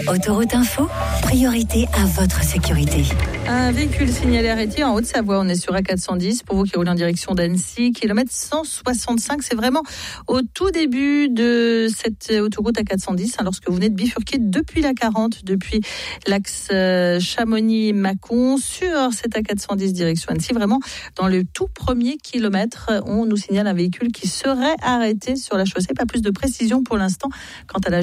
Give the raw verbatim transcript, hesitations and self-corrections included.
Autoroute Info, priorité à votre sécurité. Un véhicule signalé arrêté en Haute-Savoie. On est sur A quatre cent dix. Pour vous qui roulez en direction d'Annecy, kilomètre cent soixante-cinq. C'est vraiment au tout début de cette autoroute A quatre cent dix, hein, lorsque vous venez de bifurquer depuis la quarante, depuis l'axe euh, Chamonix-Mâcon, sur cette A quatre cent dix direction Annecy. Vraiment, dans le tout premier kilomètre, on nous signale un véhicule qui serait arrêté sur la chaussée. Pas plus de précision pour l'instant quant à la